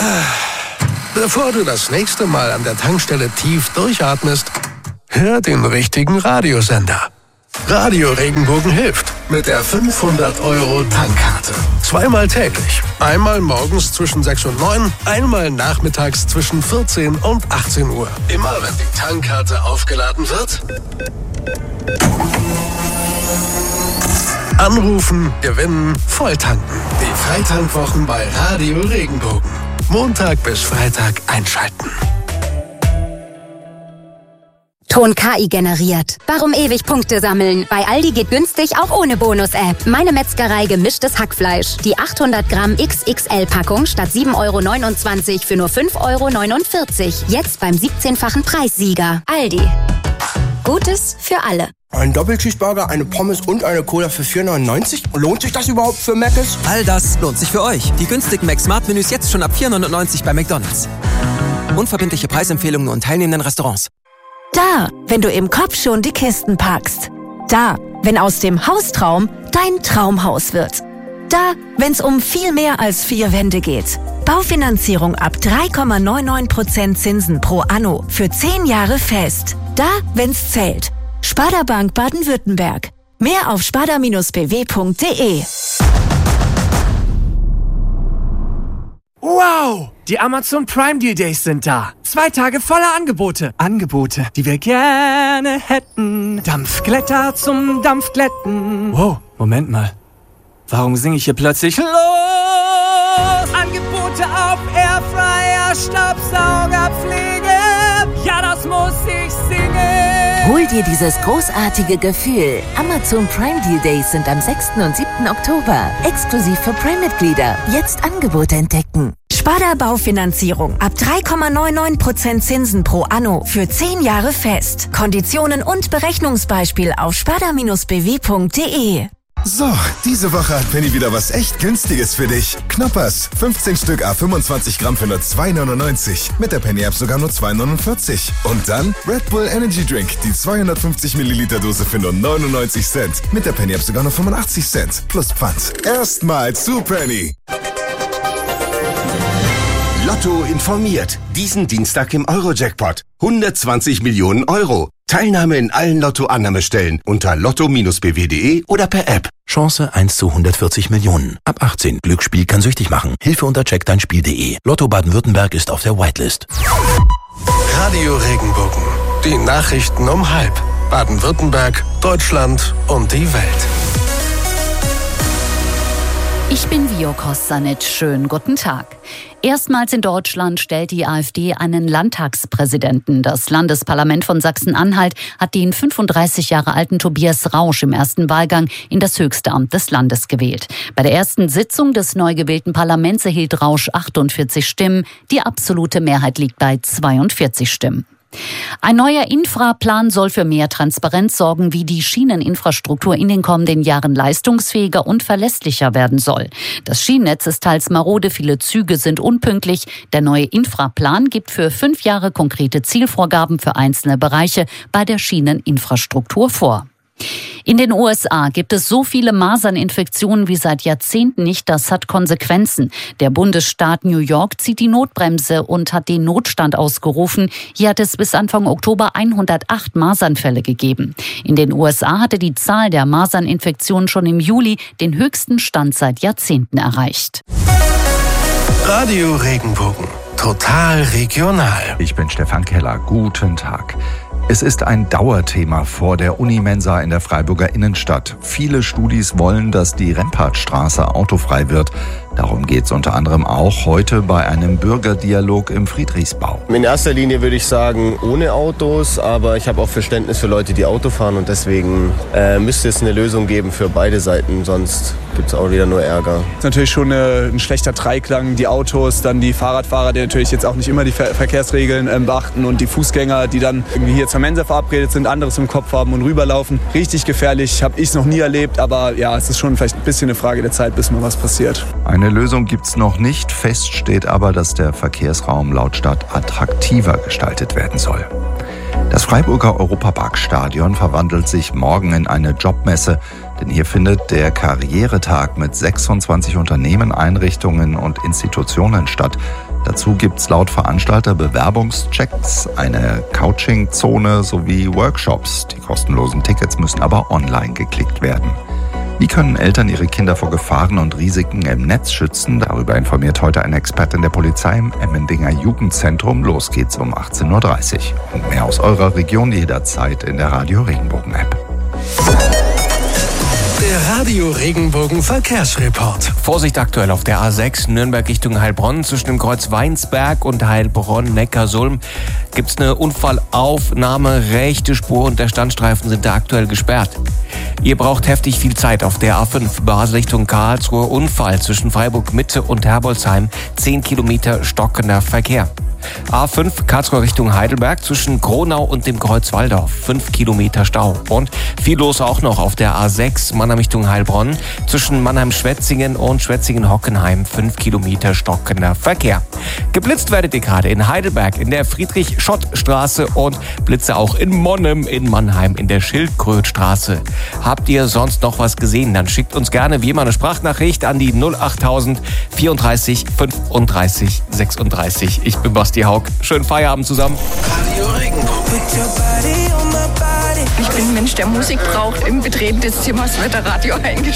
Bevor du das nächste Mal an der Tankstelle tief durchatmest, hör den richtigen Radiosender. Radio Regenbogen hilft mit der 500-Euro-Tankkarte. Zweimal täglich. Einmal morgens zwischen 6 und 9, einmal nachmittags zwischen 14 und 18 Uhr. Immer wenn die Tankkarte aufgeladen wird, anrufen, gewinnen, volltanken. Die Freitankwwochen bei Radio Regenbogen. Montag bis Freitag einschalten. Ton KI generiert. Warum ewig Punkte sammeln? Bei Aldi geht günstig auch ohne Bonus-App. Meine Metzgerei gemischtes Hackfleisch. Die 800 Gramm XXL-Packung statt 7,29 € für nur 5,49 €. Jetzt beim 17-fachen Preissieger. Aldi. Gutes für alle. Ein Doppelcheeseburger, eine Pommes und eine Cola für 4,99 €? Lohnt sich das überhaupt für Mc's? All das lohnt sich für euch. Die günstigen Mac-Smart-Menüs jetzt schon ab 4,99 € bei McDonald's. Unverbindliche Preisempfehlungen und teilnehmenden Restaurants. Da, wenn du im Kopf schon die Kisten packst. Da, wenn aus dem Haustraum dein Traumhaus wird. Da, wenn's um viel mehr als 4 Wände geht. Baufinanzierung ab 3,99% Zinsen pro Anno für 10 Jahre fest. Da, wenn's zählt. Sparda Bank Baden-Württemberg. Mehr auf sparda-bw.de. Wow! Die Amazon Prime Deal Days sind da. 2 Tage voller Angebote. Angebote, die wir gerne hätten. Dampfglätter zum Dampfglätten. Wow, Moment mal. Warum singe ich hier plötzlich los? Angebote auf Airfryer, Staubsaugerpflege. Ja, das muss ich singen. Hol dir dieses großartige Gefühl. Amazon Prime Deal Days sind am 6. und 7. Oktober. Exklusiv für Prime-Mitglieder. Jetzt Angebote entdecken. Sparda Baufinanzierung ab 3,99% Zinsen pro Anno für 10 Jahre fest. Konditionen und Berechnungsbeispiel auf sparda-bw.de. So, diese Woche hat Penny wieder was echt Günstiges für dich. Knoppers, 15 Stück à 25 Gramm für nur 2,99. Mit der Penny-App sogar nur 2,49. Und dann Red Bull Energy Drink, die 250 Milliliter Dose für nur 99 Cent. Mit der Penny-App sogar nur 85 Cent. Plus Pfand. Erstmal zu Penny. Lotto informiert. Diesen Dienstag im Euro-Jackpot. 120 Millionen Euro. Teilnahme in allen Lotto-Annahmestellen unter lotto-bw.de oder per App. Chance 1 zu 140 Millionen. Ab 18. Glücksspiel kann süchtig machen. Hilfe unter checkdeinspiel.de. Lotto Baden-Württemberg ist auf der Whitelist. Radio Regenbogen. Die Nachrichten um 12:30. Baden-Württemberg, Deutschland und die Welt. Ich bin Vio Kostanic. Schönen guten Tag. Erstmals in Deutschland stellt die AfD einen Landtagspräsidenten. Das Landesparlament von Sachsen-Anhalt hat den 35 Jahre alten Tobias Rausch im ersten Wahlgang in das höchste Amt des Landes gewählt. Bei der ersten Sitzung des neu gewählten Parlaments erhielt Rausch 48 Stimmen. Die absolute Mehrheit liegt bei 42 Stimmen. Ein neuer Infraplan soll für mehr Transparenz sorgen, wie die Schieneninfrastruktur in den kommenden Jahren leistungsfähiger und verlässlicher werden soll. Das Schienennetz ist teils marode, viele Züge sind unpünktlich. Der neue Infraplan gibt für 5 Jahre konkrete Zielvorgaben für einzelne Bereiche bei der Schieneninfrastruktur vor. In den USA gibt es so viele Maserninfektionen wie seit Jahrzehnten nicht. Das hat Konsequenzen. Der Bundesstaat New York zieht die Notbremse und hat den Notstand ausgerufen. Hier hat es bis Anfang Oktober 108 Masernfälle gegeben. In den USA hatte die Zahl der Maserninfektionen schon im Juli den höchsten Stand seit Jahrzehnten erreicht. Radio Regenbogen. Total regional. Ich bin Stefan Keller. Guten Tag. Es ist ein Dauerthema vor der Unimensa in der Freiburger Innenstadt. Viele Studis wollen, dass die Rempartstraße autofrei wird. Darum geht es unter anderem auch heute bei einem Bürgerdialog im Friedrichsbau. In erster Linie würde ich sagen, ohne Autos, aber ich habe auch Verständnis für Leute, die Auto fahren und deswegen müsste es eine Lösung geben für beide Seiten, sonst gibt es auch wieder nur Ärger. Das ist natürlich schon ein schlechter Dreiklang, die Autos, dann die Fahrradfahrer, die natürlich jetzt auch nicht immer die Verkehrsregeln beachten und die Fußgänger, die dann irgendwie hier zur Mensa verabredet sind, anderes im Kopf haben und rüberlaufen. Richtig gefährlich, habe ich es noch nie erlebt, aber ja, es ist schon vielleicht ein bisschen eine Frage der Zeit, bis mal was passiert. Eine Lösung gibt's noch nicht. Fest steht aber, dass der Verkehrsraum laut Stadt attraktiver gestaltet werden soll. Das Freiburger Europaparkstadion verwandelt sich morgen in eine Jobmesse, denn hier findet der Karrieretag mit 26 Unternehmen, Einrichtungen und Institutionen statt. Dazu gibt's laut Veranstalter Bewerbungschecks, eine Couching-Zone sowie Workshops. Die kostenlosen Tickets müssen aber online geklickt werden. Wie können Eltern ihre Kinder vor Gefahren und Risiken im Netz schützen? Darüber informiert heute eine Expertin der Polizei im Emmendinger Jugendzentrum. Los geht's um 18.30 Uhr. Und mehr aus eurer Region jederzeit in der Radio Regenbogen App. Der Radio Regenbogen Verkehrsreport. Vorsicht aktuell auf der A6 Nürnberg Richtung Heilbronn. Zwischen dem Kreuz Weinsberg und Heilbronn-Neckarsulm gibt's eine Unfallaufnahme. Rechte Spur und der Standstreifen sind da aktuell gesperrt. Ihr braucht heftig viel Zeit auf der A5 Basel Richtung Karlsruhe. Unfall zwischen Freiburg Mitte und Herbolzheim. 10 Kilometer stockender Verkehr. A5 Karlsruhe Richtung Heidelberg zwischen Kronau und dem Kreuz Walldorf. 5 Kilometer Stau. Und viel los auch noch auf der A6 Mannheim Richtung Heilbronn zwischen Mannheim-Schwetzingen und Schwetzingen-Hockenheim. 5 Kilometer stockender Verkehr. Geblitzt werdet ihr gerade in Heidelberg in der Friedrich-Schott-Straße und Blitze auch in Monnem in Mannheim in der Schildkrötstraße. Habt ihr sonst noch was gesehen? Dann schickt uns gerne wie immer eine Sprachnachricht an die 08000 34 35 36. Ich bin Basti Haug. Schönen Feierabend zusammen. Radio Regenbogen. Ich bin ein Mensch, der Musik braucht. Im Betreten des Zimmers wird der Radio eingeschaltet.